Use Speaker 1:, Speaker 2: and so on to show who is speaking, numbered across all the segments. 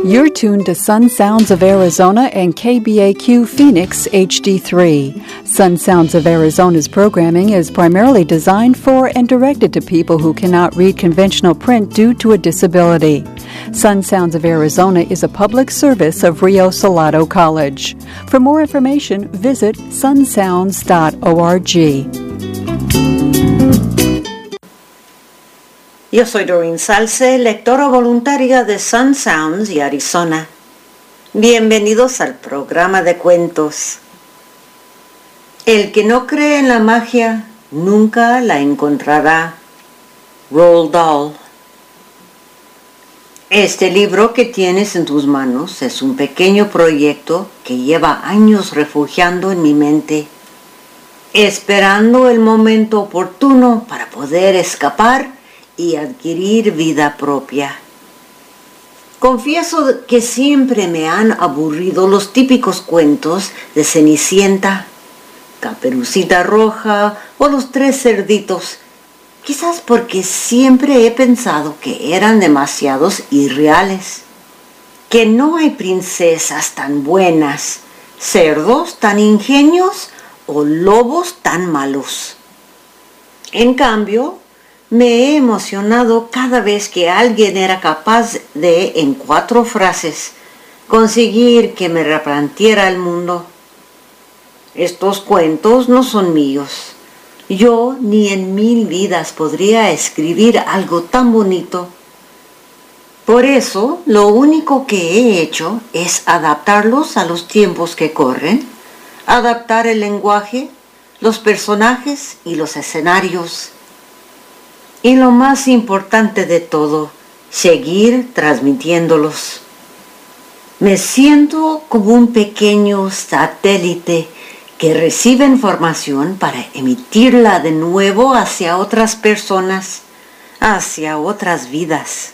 Speaker 1: You're tuned to Sun Sounds of Arizona and KBAQ Phoenix HD3. Sun Sounds of Arizona's programming is primarily designed for and directed to people who cannot read conventional print due to a disability. Sun Sounds of Arizona is a public service of Rio Salado College. For more information, visit sunsounds.org.
Speaker 2: Yo soy Doreen Salce, lectora voluntaria de Sun Sounds y Arizona. Bienvenidos al programa de cuentos. El que no cree en la magia nunca la encontrará. Roald Dahl. Este libro que tienes en tus manos es un pequeño proyecto que lleva años refugiando en mi mente, esperando el momento oportuno para poder escapar y adquirir vida propia. Confieso que siempre me han aburrido los típicos cuentos de Cenicienta, Caperucita Roja o Los Tres Cerditos, quizás porque siempre he pensado que eran demasiados irreales, que no hay princesas tan buenas, cerdos tan ingenios o lobos tan malos. En cambio, me he emocionado cada vez que alguien era capaz de, en 4 frases, conseguir que me replanteara el mundo. Estos cuentos no son míos. Yo ni en 1000 vidas podría escribir algo tan bonito. Por eso, lo único que he hecho es adaptarlos a los tiempos que corren, adaptar el lenguaje, los personajes y los escenarios. Y lo más importante de todo, seguir transmitiéndolos. Me siento como un pequeño satélite que recibe información para emitirla de nuevo hacia otras personas, hacia otras vidas.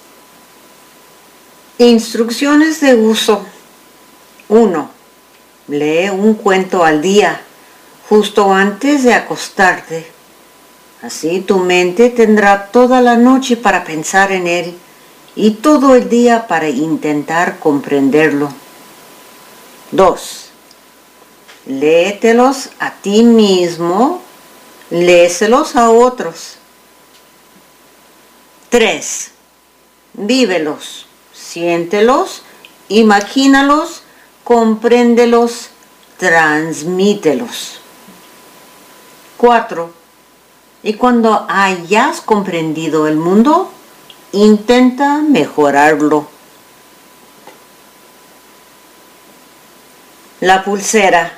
Speaker 2: Instrucciones de uso. 1. Lee un cuento al día, justo antes de acostarte. Así tu mente tendrá toda la noche para pensar en él y todo el día para intentar comprenderlo. 2. Léetelos a ti mismo, léeselos a otros. 3. Vívelos, siéntelos, imagínalos, compréndelos, transmítelos. 4. Y cuando hayas comprendido el mundo, intenta mejorarlo. La pulsera.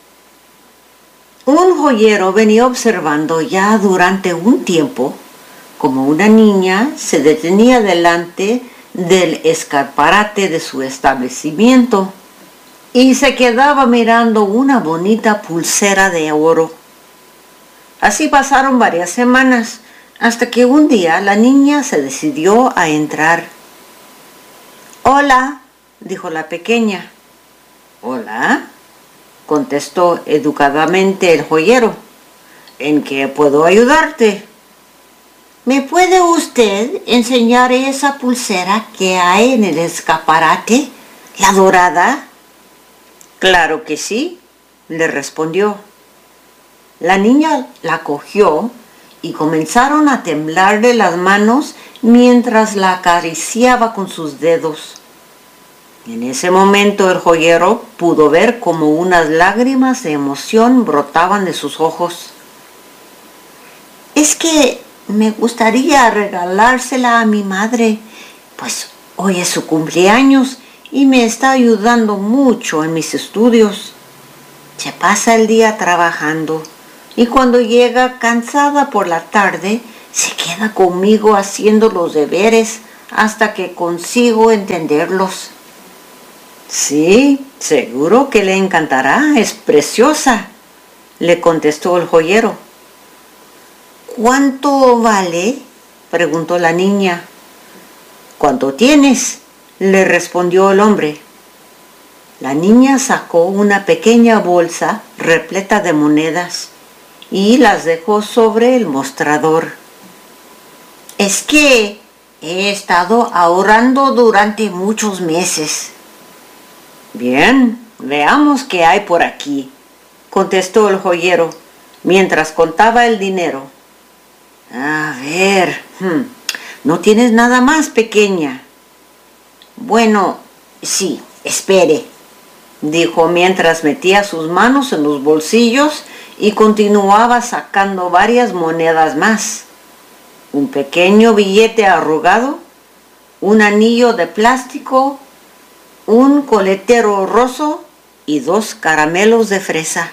Speaker 2: Un joyero venía observando ya durante un tiempo como una niña se detenía delante del escaparate de su establecimiento y se quedaba mirando una bonita pulsera de oro. Así pasaron varias semanas, hasta que un día la niña se decidió a entrar. «Hola», dijo la pequeña. «Hola», contestó educadamente el joyero. «¿En qué puedo ayudarte?» «¿Me puede usted enseñar esa pulsera que hay en el escaparate, la dorada?» «Claro que sí», le respondió. La niña la cogió y comenzaron a temblarle las manos mientras la acariciaba con sus dedos. En ese momento el joyero pudo ver cómo unas lágrimas de emoción brotaban de sus ojos. «Es que me gustaría regalársela a mi madre, pues hoy es su cumpleaños y me está ayudando mucho en mis estudios. Se pasa el día trabajando y cuando llega cansada por la tarde, se queda conmigo haciendo los deberes hasta que consigo entenderlos». «Sí, seguro que le encantará, es preciosa», le contestó el joyero. «¿Cuánto vale?», preguntó la niña. «¿Cuánto tienes?», le respondió el hombre. La niña sacó una pequeña bolsa repleta de monedas y las dejó sobre el mostrador. «Es que He estado ahorrando durante muchos meses. Bien, veamos qué hay por aquí, contestó el joyero, mientras contaba el dinero. A ver, no tienes nada más, pequeña. Bueno, sí, espere, dijo mientras metía sus manos en los bolsillos y continuaba sacando varias monedas más. Un pequeño billete arrugado, un anillo de plástico, un coletero roso y 2 caramelos de fresa.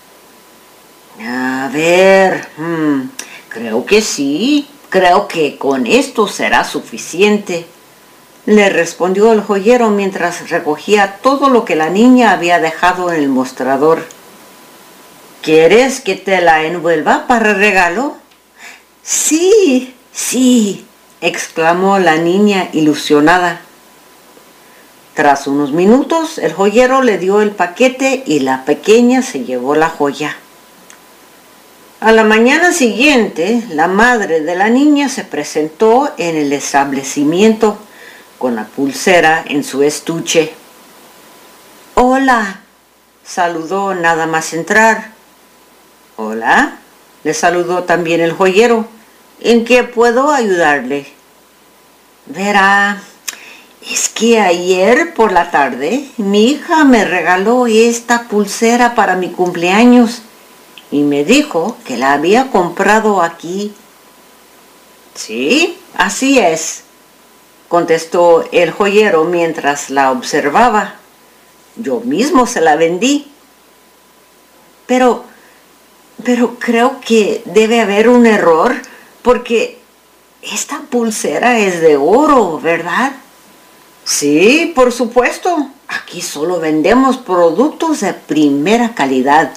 Speaker 2: A ver, creo que sí, creo que con esto será suficiente, le respondió el joyero mientras recogía todo lo que la niña había dejado en el mostrador. ¿Quieres que te la envuelva para regalo? Sí, sí, exclamó la niña ilusionada. Tras unos minutos, el joyero le dio el paquete y la pequeña se llevó la joya. A la mañana siguiente, la madre de la niña se presentó en el establecimiento con la pulsera en su estuche. «Hola», saludó nada más entrar. «Hola», le saludó también el joyero. «¿En qué puedo ayudarle?» «Verá, es que ayer por la tarde mi hija me regaló esta pulsera para mi cumpleaños y me dijo que la había comprado aquí». «Sí, así es», contestó el joyero mientras la observaba. «Yo mismo se la vendí». Pero creo que debe haber un error, porque esta pulsera es de oro, ¿verdad?» «Sí, por supuesto. Aquí solo vendemos productos de primera calidad».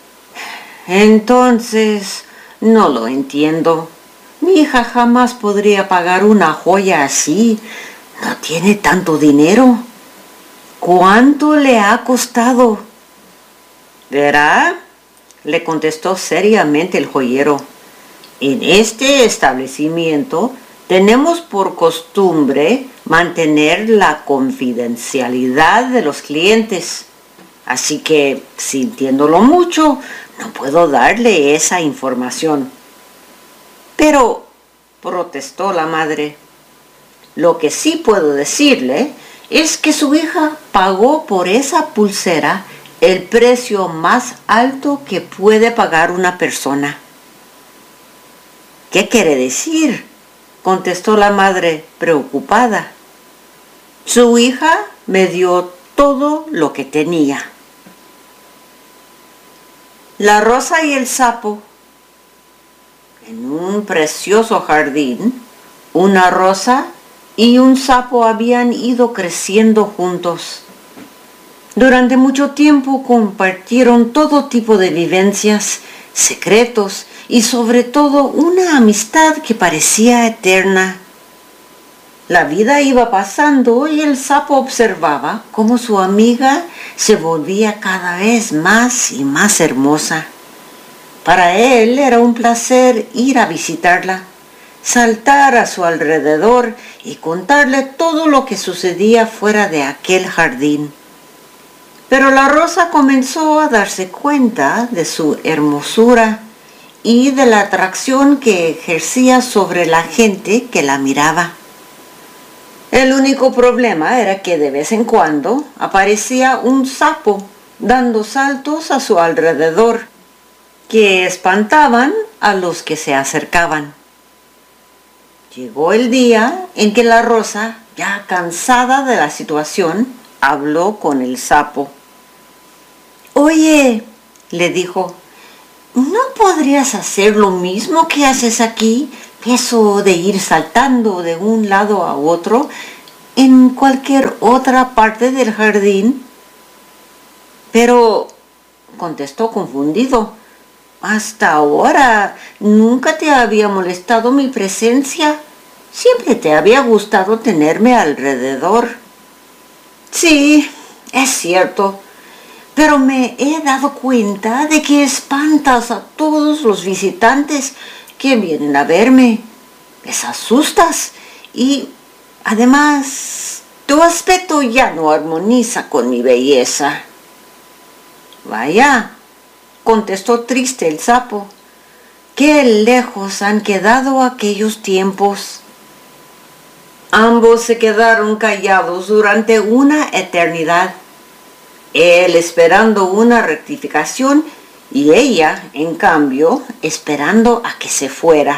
Speaker 2: «Entonces, no lo entiendo. Mi hija jamás podría pagar una joya así. No tiene tanto dinero. ¿Cuánto le ha costado?» «Verá», le contestó seriamente el joyero, «en este establecimiento tenemos por costumbre mantener la confidencialidad de los clientes. Así que, sintiéndolo mucho, no puedo darle esa información». «Pero», protestó la madre, «lo que sí puedo decirle es que su hija pagó por esa pulsera el precio más alto que puede pagar una persona». «¿Qué quiere decir?», contestó la madre preocupada. «Su hija me dio todo lo que tenía». La rosa y el sapo. En un precioso jardín, una rosa y un sapo habían ido creciendo juntos. Durante mucho tiempo compartieron todo tipo de vivencias, secretos y sobre todo una amistad que parecía eterna. La vida iba pasando y el sapo observaba cómo su amiga se volvía cada vez más y más hermosa. Para él era un placer ir a visitarla, saltar a su alrededor y contarle todo lo que sucedía fuera de aquel jardín. Pero la rosa comenzó a darse cuenta de su hermosura y de la atracción que ejercía sobre la gente que la miraba. El único problema era que de vez en cuando aparecía un sapo dando saltos a su alrededor, que espantaban a los que se acercaban. Llegó el día en que la rosa, ya cansada de la situación, habló con el sapo. «Oye», le dijo, «¿no podrías hacer lo mismo que haces aquí? Eso de ir saltando de un lado a otro en cualquier otra parte del jardín». «Pero», contestó confundido, «hasta ahora nunca te había molestado mi presencia. Siempre te había gustado tenerme alrededor». «Sí, es cierto, pero me he dado cuenta de que espantas a todos los visitantes que vienen a verme. Les asustas Y además, tu aspecto ya no armoniza con mi belleza. Vaya, contestó triste el sapo. Qué lejos han quedado aquellos tiempos. Ambos se quedaron callados durante una eternidad. Él esperando una rectificación y ella, en cambio, esperando a que se fuera.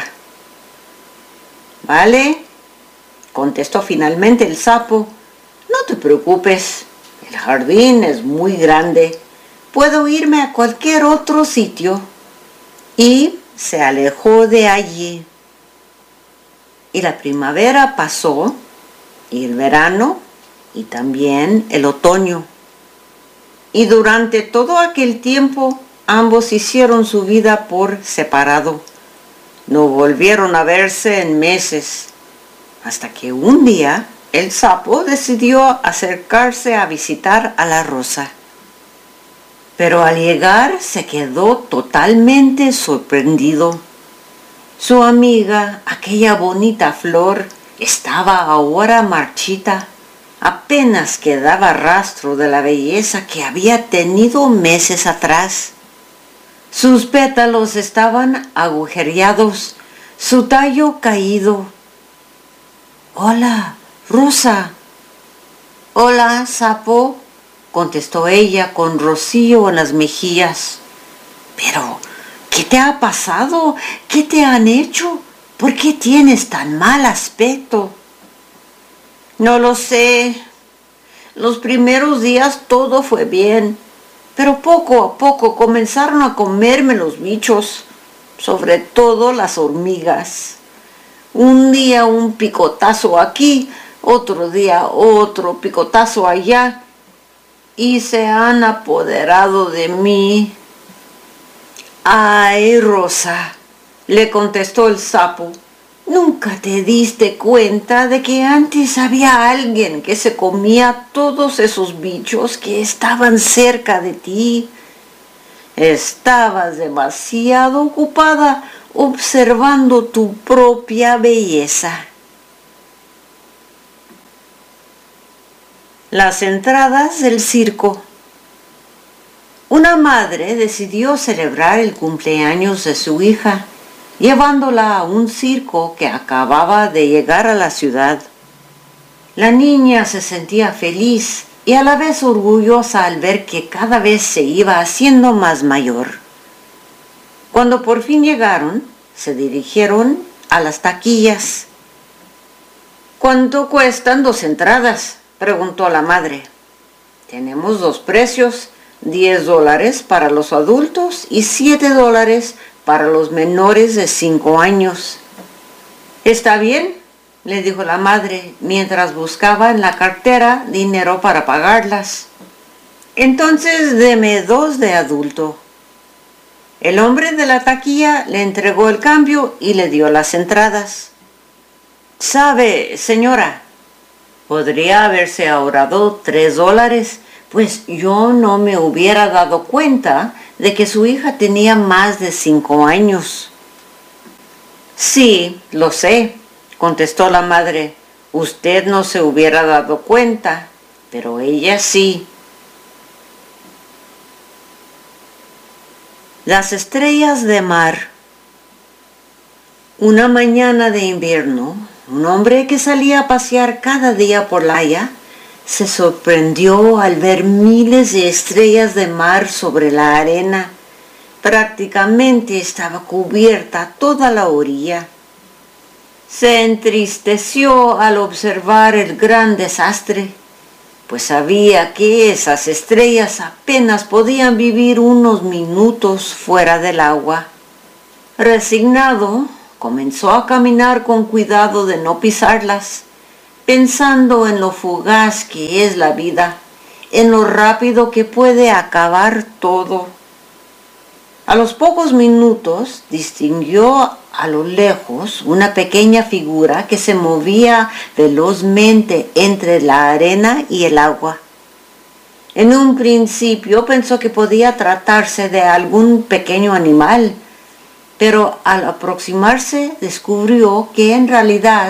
Speaker 2: Vale, contestó finalmente el sapo, no te preocupes, el jardín es muy grande, puedo irme a cualquier otro sitio. Y se alejó de allí. Y la primavera pasó, y el verano, y también el otoño. Y durante todo aquel tiempo, ambos hicieron su vida por separado. No volvieron a verse en meses, hasta que un día el sapo decidió acercarse a visitar a la rosa. Pero al llegar se quedó totalmente sorprendido. Su amiga, aquella bonita flor, estaba ahora marchita. Apenas quedaba rastro de la belleza que había tenido meses atrás. Sus pétalos estaban agujereados, su tallo caído. «Hola, Rosa». «Hola, sapo», contestó ella con rocío en las mejillas. «Pero, ¿qué te ha pasado? ¿Qué te han hecho? ¿Por qué tienes tan mal aspecto?» «No lo sé. Los primeros días todo fue bien, pero poco a poco comenzaron a comerme los bichos, sobre todo las hormigas. Un día un picotazo aquí, otro día otro picotazo allá, y se han apoderado de mí». «Ay, Rosa», le contestó el sapo, «¿nunca te diste cuenta de que antes había alguien que se comía todos esos bichos que estaban cerca de ti? Estabas demasiado ocupada observando tu propia belleza». Las entradas del circo. Una madre decidió celebrar el cumpleaños de su hija, llevándola a un circo que acababa de llegar a la ciudad. La niña se sentía feliz y a la vez orgullosa al ver que cada vez se iba haciendo más mayor. Cuando por fin llegaron, se dirigieron a las taquillas. «¿Cuánto cuestan 2 entradas?», preguntó la madre. «Tenemos 2 precios, $10 para los adultos y $7 para los menores de 5 años. «Está bien», le dijo la madre, mientras buscaba en la cartera dinero para pagarlas. «Entonces deme 2 de adulto». El hombre de la taquilla le entregó el cambio y le dio las entradas. «¿Sabe, señora? Podría haberse ahorrado $3, pues yo no me hubiera dado cuenta de que su hija tenía más de 5 años». «Sí, lo sé», contestó la madre. «Usted no se hubiera dado cuenta, pero ella sí». Las estrellas de mar. Una mañana de invierno, un hombre que salía a pasear cada día por la playa se sorprendió al ver miles de estrellas de mar sobre la arena. Prácticamente estaba cubierta toda la orilla. Se entristeció al observar el gran desastre, pues sabía que esas estrellas apenas podían vivir unos minutos fuera del agua. Resignado, comenzó a caminar con cuidado de no pisarlas, pensando en lo fugaz que es la vida, en lo rápido que puede acabar todo. A los pocos minutos distinguió a lo lejos una pequeña figura que se movía velozmente entre la arena y el agua. En un principio pensó que podía tratarse de algún pequeño animal, pero al aproximarse descubrió que en realidad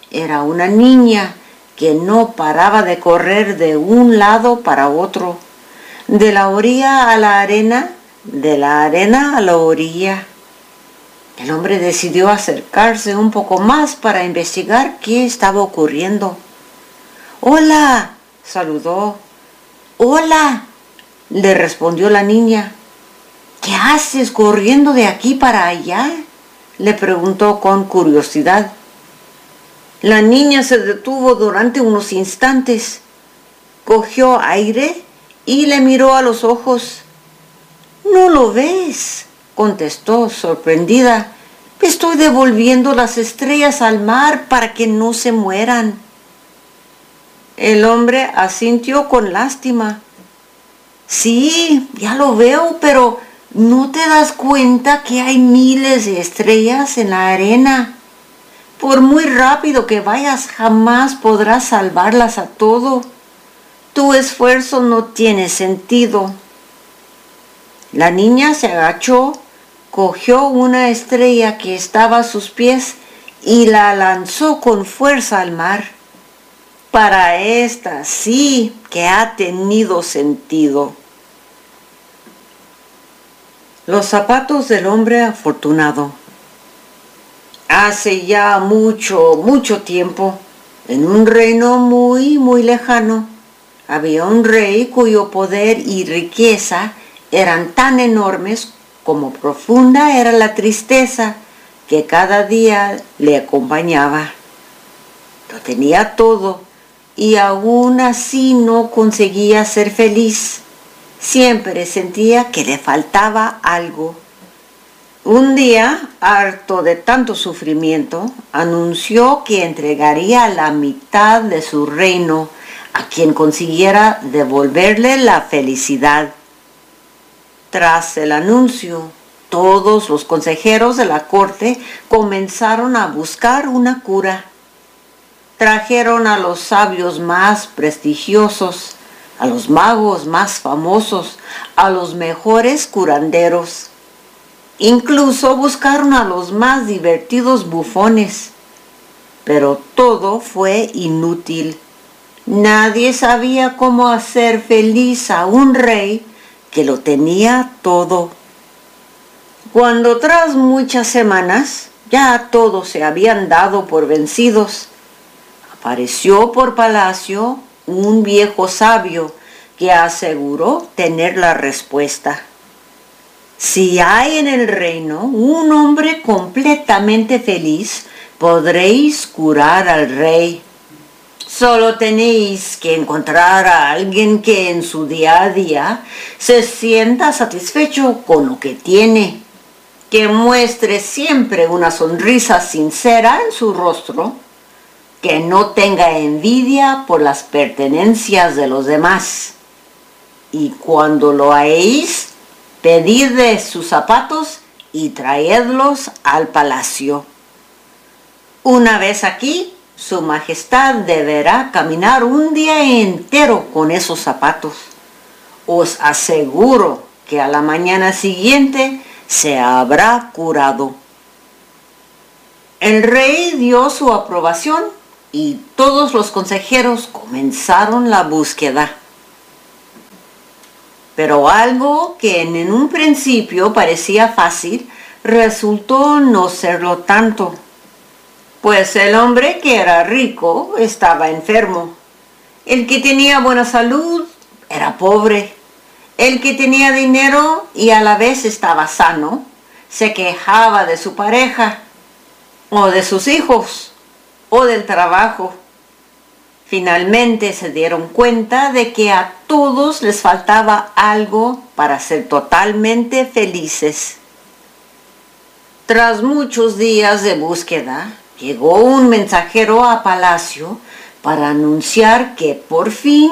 Speaker 2: era una niña que no paraba de correr de un lado para otro, de la orilla a la arena, de la arena a la orilla. El hombre decidió acercarse un poco más para investigar qué estaba ocurriendo. «Hola», saludó. «Hola», le respondió la niña. «¿Qué haces corriendo de aquí para allá?», le preguntó con curiosidad. La niña se detuvo durante unos instantes, cogió aire y le miró a los ojos. «¿No lo ves?», contestó sorprendida. «Estoy devolviendo las estrellas al mar para que no se mueran». El hombre asintió con lástima. «Sí, ya lo veo, pero ¿no te das cuenta que hay miles de estrellas en la arena? Por muy rápido que vayas, jamás podrás salvarlas a todo. Tu esfuerzo no tiene sentido». La niña se agachó, cogió una estrella que estaba a sus pies y la lanzó con fuerza al mar. Para esta sí que ha tenido sentido. Los zapatos del hombre afortunado. Hace ya mucho, mucho tiempo, en un reino muy, muy lejano, había un rey cuyo poder y riqueza eran tan enormes como profunda era la tristeza que cada día le acompañaba. Lo tenía todo y aún así no conseguía ser feliz. Siempre sentía que le faltaba algo. Un día, harto de tanto sufrimiento, anunció que entregaría la mitad de su reino a quien consiguiera devolverle la felicidad. Tras el anuncio, todos los consejeros de la corte comenzaron a buscar una cura. Trajeron a los sabios más prestigiosos, a los magos más famosos, a los mejores curanderos. Incluso buscaron a los más divertidos bufones. Pero todo fue inútil. Nadie sabía cómo hacer feliz a un rey que lo tenía todo. Cuando tras muchas semanas ya todos se habían dado por vencidos, apareció por palacio un viejo sabio que aseguró tener la respuesta. Si hay en el reino un hombre completamente feliz, podréis curar al rey. Solo tenéis que encontrar a alguien que en su día a día se sienta satisfecho con lo que tiene, que muestre siempre una sonrisa sincera en su rostro, que no tenga envidia por las pertenencias de los demás. Y cuando lo halléis, pedid de sus zapatos y traedlos al palacio. Una vez aquí, su majestad deberá caminar un día entero con esos zapatos. Os aseguro que a la mañana siguiente se habrá curado. El rey dio su aprobación y todos los consejeros comenzaron la búsqueda. Pero algo que en un principio parecía fácil, resultó no serlo tanto. Pues el hombre que era rico estaba enfermo. El que tenía buena salud era pobre. El que tenía dinero y a la vez estaba sano, se quejaba de su pareja, o de sus hijos, o del trabajo. Finalmente se dieron cuenta de que a todos les faltaba algo para ser totalmente felices. Tras muchos días de búsqueda, llegó un mensajero a palacio para anunciar que por fin